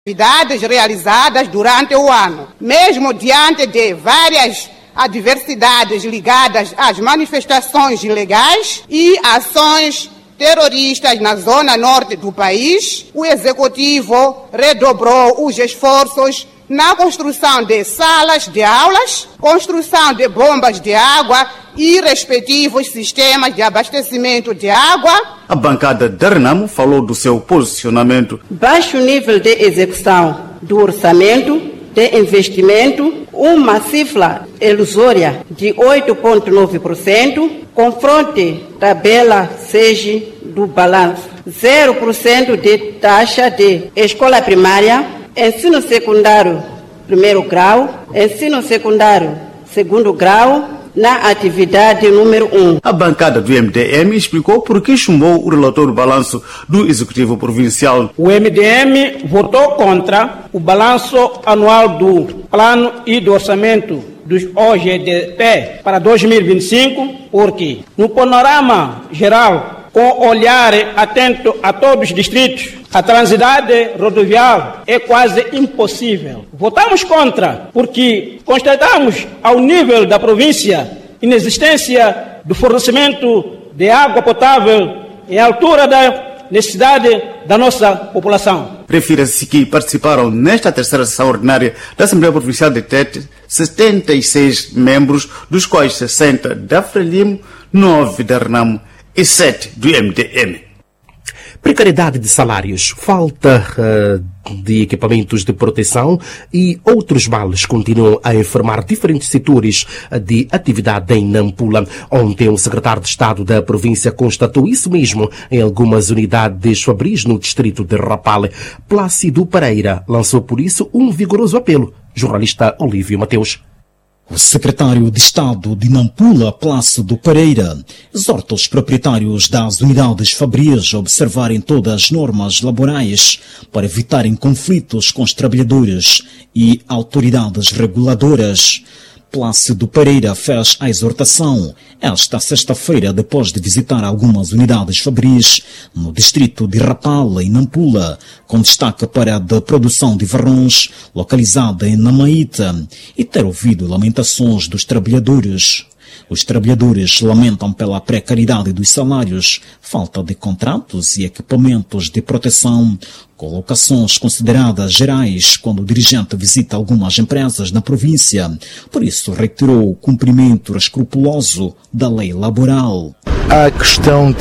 atividades realizadas durante o ano, mesmo diante de várias adversidades ligadas às manifestações ilegais e ações terroristas na zona norte do país. O Executivo redobrou os esforços na construção de salas de aulas, construção de bombas de água e respectivos sistemas de abastecimento de água. A bancada da Renamo falou do seu posicionamento. Baixo nível de execução do orçamento de investimento, uma cifra ilusória de 8,9%, confronte tabela SEGE do balanço, 0% de taxa de escola primária, ensino secundário primeiro grau, ensino secundário segundo grau, na atividade número 1. A bancada do MDM explicou por que chumbou o relator do balanço do Executivo Provincial. O MDM votou contra o balanço anual do Plano e do Orçamento dos OGDP para 2025, porque no panorama geral, com olhar atento a todos os distritos, a transidade rodoviária é quase impossível. Votamos contra porque constatamos ao nível da província inexistência do fornecimento de água potável em altura da necessidade da nossa população. Refira-se que participaram nesta terceira sessão ordinária da Assembleia Provincial de Tete 76 membros, dos quais 60 da Frelimo, 9 da Renamo e 7 do MDM. Precariedade de salários, falta de equipamentos de proteção e outros males continuam a enfermar diferentes setores de atividade em Nampula. Ontem, o secretário de Estado da província constatou isso mesmo em algumas unidades fabris no distrito de Rapale. Plácido Pereira lançou por isso um vigoroso apelo. Jornalista Olívio Mateus. O secretário de Estado de Nampula, Plácido Pereira, exorta os proprietários das unidades fabris a observarem todas as normas laborais para evitarem conflitos com os trabalhadores e autoridades reguladoras. Plácido Pereira fez a exortação esta sexta-feira depois de visitar algumas unidades fabris no distrito de Rapale, em Nampula, com destaque para a de produção de varrões, localizada em Namaíta, e ter ouvido lamentações dos trabalhadores. Os trabalhadores lamentam pela precariedade dos salários, falta de contratos e equipamentos de proteção, colocações consideradas gerais quando o dirigente visita algumas empresas na província. Por isso, reiterou o cumprimento escrupuloso da lei laboral. A questão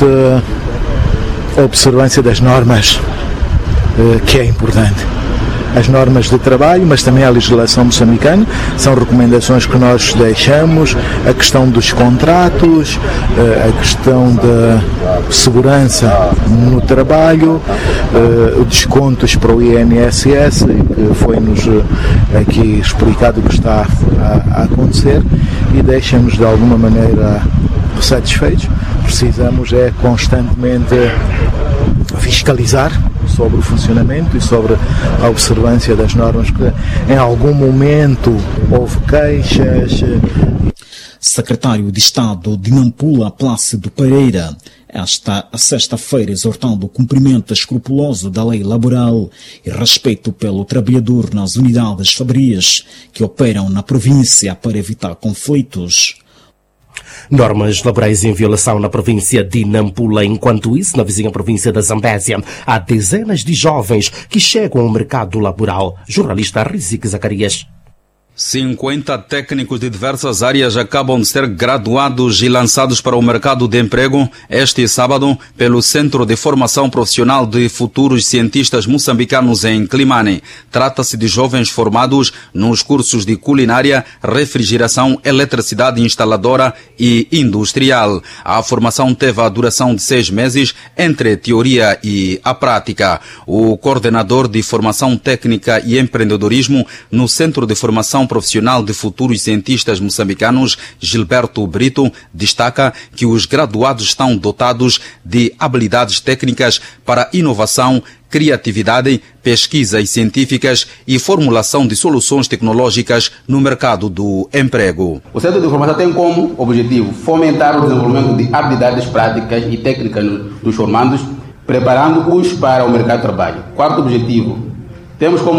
de observância das normas, que é importante. As normas de trabalho, mas também a legislação moçambicana, são recomendações que nós deixamos, a questão dos contratos, a questão da segurança no trabalho, descontos para o INSS, que foi-nos aqui explicado que está a acontecer, e deixamos de alguma maneira satisfeitos. Precisamos constantemente fiscalizar sobre o funcionamento e sobre a observância das normas, que em algum momento houve queixas. Secretário de Estado de Nampula, Plácido Pereira, esta sexta-feira exortando o cumprimento escrupuloso da lei laboral e respeito pelo trabalhador nas unidades fabris que operam na província para evitar conflitos. Normas laborais em violação na província de Nampula. Enquanto isso, na vizinha província da Zambésia, há dezenas de jovens que chegam ao mercado laboral. Jornalista Rizik Zacarias. 50 técnicos de diversas áreas acabam de ser graduados e lançados para o mercado de emprego este sábado pelo Centro de Formação Profissional de Futuros Cientistas Moçambicanos em Climane. Trata-se de jovens formados nos cursos de culinária, refrigeração, eletricidade instaladora e industrial. A formação teve a duração de 6 meses entre teoria e a prática. O coordenador de Formação Técnica e Empreendedorismo no Centro de Formação Profissional de Futuros Cientistas Moçambicanos, Gilberto Brito, destaca que os graduados estão dotados de habilidades técnicas para inovação, criatividade, pesquisas científicas e formulação de soluções tecnológicas no mercado do emprego. O Centro de Formação tem como objetivo fomentar o desenvolvimento de habilidades práticas e técnicas dos formandos, preparando-os para o mercado de trabalho. Quarto objetivo, Temos como